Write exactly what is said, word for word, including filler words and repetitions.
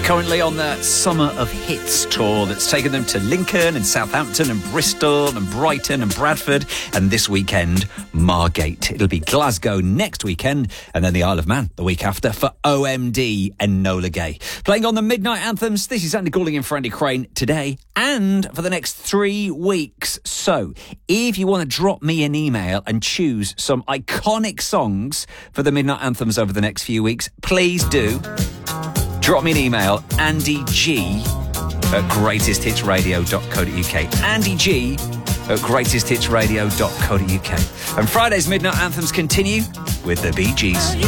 Currently on the Summer of Hits tour that's taken them to Lincoln and Southampton and Bristol and Brighton and Bradford, and this weekend, Margate. It'll be Glasgow next weekend, and then the Isle of Man the week after for O M D and Nola Gay. Playing on the Midnight Anthems, this is Andy Goulding and Andy Crane today and for the next three weeks. So, if you want to drop me an email and choose some iconic songs for the Midnight Anthems over the next few weeks, please do. Drop me an email, Andy G at greatest hits radio dot co dot uk. Andy G at greatest hits radio dot co dot uk. And Friday's Midnight Anthems continue with the Bee Gees.